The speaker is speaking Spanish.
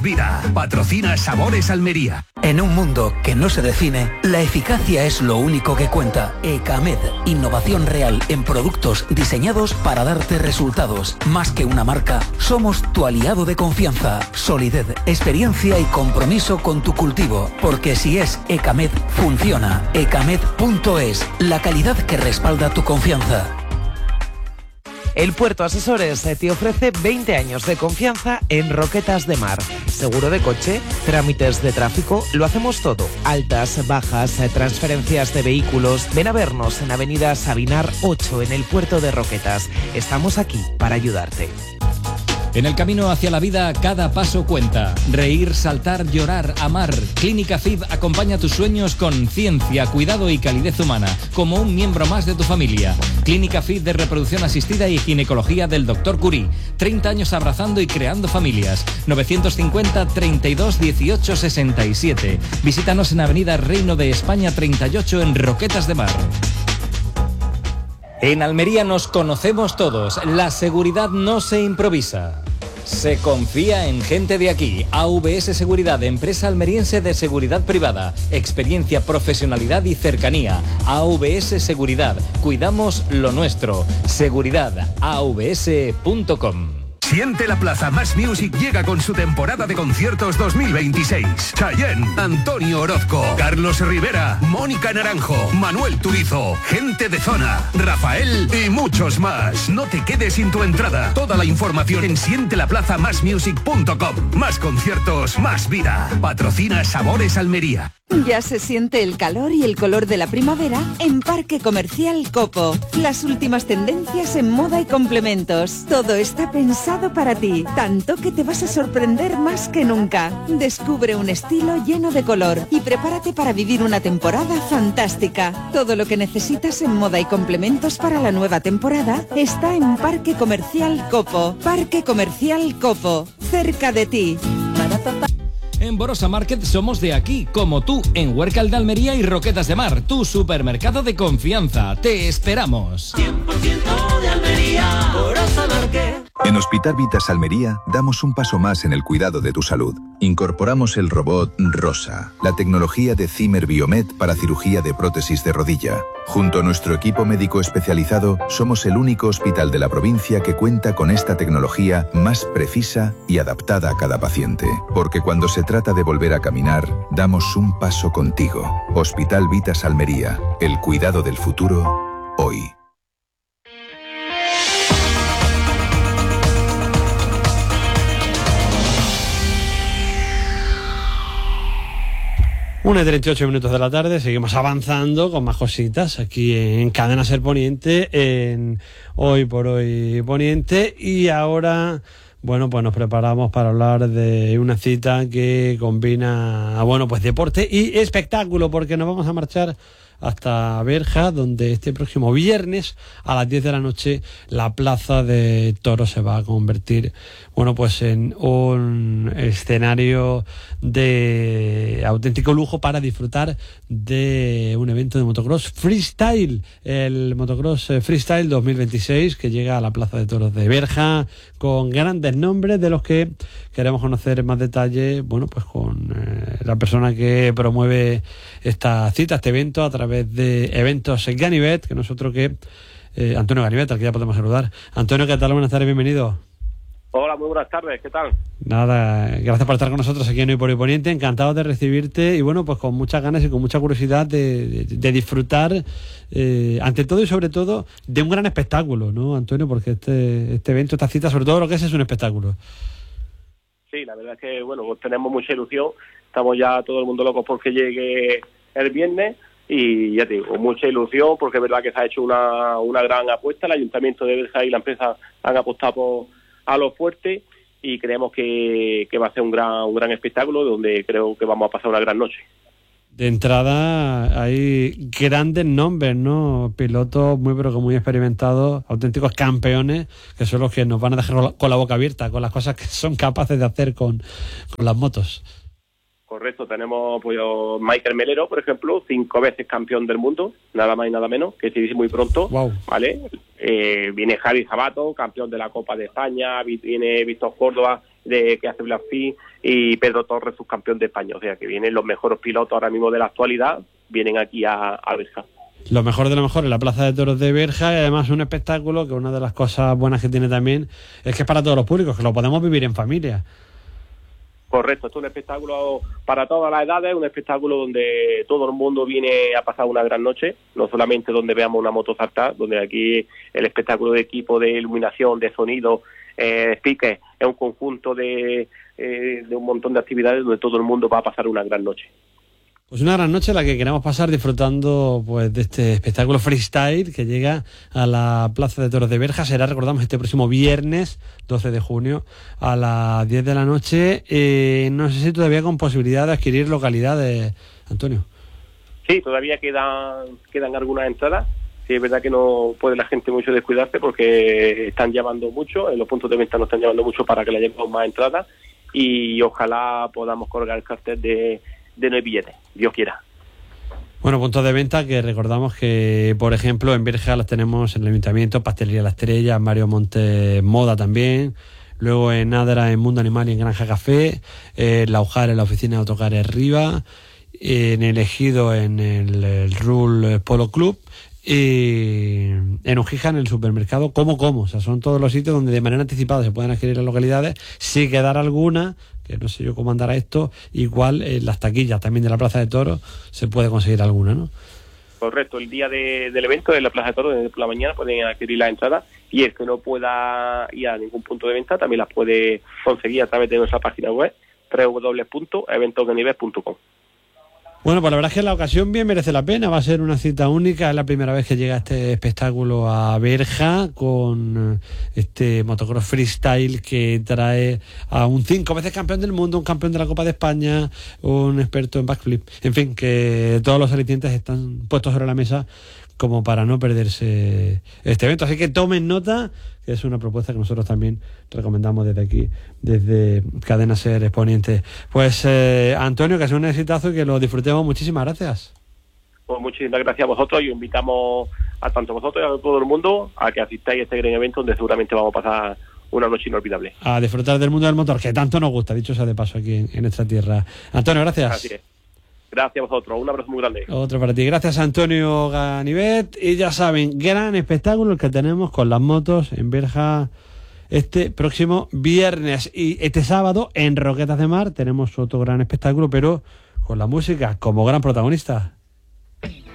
Vida, patrocina Sabores Almería. En un mundo que no se define, la eficacia es lo único que cuenta. Ecamed, innovación real en productos diseñados para darte resultados. Más que una marca, somos tu aliado de confianza. Solidez, experiencia y compromiso con tu cultivo. Porque si es Ecamed, funciona. Ecamed.es, la calidad que respalda tu confianza. El Puerto Asesores te ofrece 20 años de confianza en Roquetas de Mar. Seguro de coche, trámites de tráfico, lo hacemos todo. Altas, bajas, transferencias de vehículos. Ven a vernos en Avenida Sabinar 8 en el Puerto de Roquetas. Estamos aquí para ayudarte. En el camino hacia la vida, cada paso cuenta. Reír, saltar, llorar, amar. Clínica FID acompaña tus sueños con ciencia, cuidado y calidez humana, como un miembro más de tu familia. Clínica FID de reproducción asistida y ginecología del Dr. Curie. 30 años abrazando y creando familias. 950 32 18 67. Visítanos en Avenida Reino de España 38 en Roquetas de Mar. En Almería nos conocemos todos. La seguridad no se improvisa. Se confía en gente de aquí. AVS Seguridad, empresa almeriense de seguridad privada. Experiencia, profesionalidad y cercanía. AVS Seguridad. Cuidamos lo nuestro. Seguridad. AVS.com. Siente la Plaza Más Music llega con su temporada de conciertos 2026. Chayanne, Antonio Orozco, Carlos Rivera, Mónica Naranjo, Manuel Turizo, Gente de Zona, Rafael y muchos más. No te quedes sin tu entrada. Toda la información en sientelaplazamasmusic.com. Más conciertos, más vida. Patrocina Sabores Almería. Ya se siente el calor y el color de la primavera en Parque Comercial Copo. Las últimas tendencias en moda y complementos. Todo está pensado para ti, tanto que te vas a sorprender más que nunca. Descubre un estilo lleno de color y prepárate para vivir una temporada fantástica. Todo lo que necesitas en moda y complementos para la nueva temporada está en Parque Comercial Copo. Parque Comercial Copo, cerca de ti. En Borosa Market somos de aquí, como tú, en Huércal de Almería y Roquetas de Mar, tu supermercado de confianza. Te esperamos. 100% de Almería, Borosa Market. En Hospital Vitas Almería damos un paso más en el cuidado de tu salud. Incorporamos el robot Rosa, la tecnología de Zimmer Biomed para cirugía de prótesis de rodilla. Junto a nuestro equipo médico especializado, somos el único hospital de la provincia que cuenta con esta tecnología más precisa y adaptada a cada paciente. Porque cuando se trata de volver a caminar, damos un paso contigo. Hospital Vitas Almería, el cuidado del futuro, hoy. Una y 38 minutos de la tarde, seguimos avanzando con más cositas aquí en Cadena Ser Poniente, en Hoy por Hoy Poniente, y ahora, bueno, pues nos preparamos para hablar de una cita que combina, bueno, pues deporte y espectáculo, porque nos vamos a marchar hasta Berja, donde este próximo viernes a las 10 de la noche la Plaza de Toros se va a convertir, bueno, pues en un escenario de auténtico lujo para disfrutar de un evento de motocross freestyle, el motocross freestyle 2026, que llega a la Plaza de Toros de Berja con grandes nombres de los que queremos conocer en más detalle, bueno, pues con la persona que promueve esta cita, este evento, a través de Eventos Ganivet, que nosotros que Antonio Ganivet, al que ya podemos saludar. Antonio, ¿qué tal? Buenas tardes, bienvenido. Hola, muy buenas tardes, ¿qué tal? Nada, gracias por estar con nosotros aquí en Hoy por Hoy Poniente, encantado de recibirte y bueno, pues con muchas ganas y con mucha curiosidad de disfrutar, ante todo y sobre todo, de un gran espectáculo, ¿no, Antonio? Porque este evento, esta cita, sobre todo lo que es un espectáculo. Sí, la verdad es que, bueno, pues tenemos mucha ilusión, estamos ya todo el mundo locos porque llegue el viernes y ya te digo, mucha ilusión porque es verdad que se ha hecho una gran apuesta, el Ayuntamiento de Berja y la empresa han apostado a lo fuerte y creemos que va a ser un gran espectáculo donde creo que vamos a pasar una gran noche. De entrada hay grandes nombres, ¿no? Pilotos muy pero que muy experimentados, auténticos campeones, que son los que nos van a dejar con la boca abierta, con las cosas que son capaces de hacer con las motos. Correcto, tenemos pues Michael Melero, por ejemplo, 5 veces campeón del mundo, nada más y nada menos, que se dice muy pronto, wow. ¿Vale? Viene Javi Sabato, campeón de la Copa de España, viene Víctor Córdoba, que hace Blackfin, y Pedro Torres, subcampeón de España. O sea que vienen los mejores pilotos ahora mismo de la actualidad, vienen aquí a Berja. Lo mejor de lo mejor en la Plaza de Toros de Berja, y además un espectáculo que una de las cosas buenas que tiene también es que es para todos los públicos, que lo podemos vivir en familia. Correcto, esto es un espectáculo para todas las edades, un espectáculo donde todo el mundo viene a pasar una gran noche, no solamente donde veamos una moto saltar, donde aquí el espectáculo de equipo, de iluminación, de sonido, speakers, es un conjunto de un montón de actividades donde todo el mundo va a pasar una gran noche. Pues una gran noche la que queremos pasar disfrutando pues de este espectáculo freestyle que llega a la Plaza de Toros de Berja. Será, recordamos, este próximo viernes 12 de junio a las 10 de la noche. No sé si todavía con posibilidad de adquirir localidades, Antonio. Sí, todavía quedan algunas entradas. Sí, es verdad que no puede la gente mucho descuidarse porque están llamando mucho, en los puntos de venta nos están llamando mucho para que le llevemos más entradas, y ojalá podamos colgar el cartel de no hay billetes, Dios quiera. Bueno, puntos de venta que recordamos que, por ejemplo, en Berja las tenemos en el Ayuntamiento, Pastelería La Estrella, Mario Montes Moda también, luego en Adra, en Mundo Animal y en Granja Café, en La Ujara, en la oficina de Autocares Riva, en el Ejido, en el Rule Polo Club, y en Ujija, en el supermercado Como. O sea, son todos los sitios donde de manera anticipada se pueden adquirir las localidades. Si quedara alguna, que no sé yo cómo andará esto, igual en las taquillas también de la Plaza de Toros se puede conseguir alguna, ¿no? Correcto, el día del evento en la Plaza de Toros, por la mañana pueden adquirir las entradas, y el que no pueda ir a ningún punto de venta también las puede conseguir a través de nuestra página web www.eventosdenivel.com. Bueno, pues la verdad es que la ocasión bien merece la pena, va a ser una cita única, es la primera vez que llega este espectáculo a Berja con este motocross freestyle que trae a un 5 veces campeón del mundo, un campeón de la Copa de España, un experto en backflip, en fin, que todos los alicientes están puestos sobre la mesa como para no perderse este evento, así que tomen nota, que es una propuesta que nosotros también recomendamos desde aquí, desde Cadena Ser Exponiente. Pues Antonio, que ha sido un exitazo y que lo disfrutemos. Muchísimas gracias. Pues muchísimas gracias a vosotros, y invitamos a tanto vosotros y a todo el mundo a que asistáis a este gran evento donde seguramente vamos a pasar una noche inolvidable. A disfrutar del mundo del motor, que tanto nos gusta, dicho sea de paso, aquí en esta tierra. Antonio, gracias. Así es. Gracias a vosotros, un abrazo muy grande. Otro para ti. Gracias, Antonio Ganivet. Y ya saben, gran espectáculo el que tenemos con las motos en Berja este próximo viernes. Y este sábado en Roquetas de Mar tenemos otro gran espectáculo, pero con la música como gran protagonista.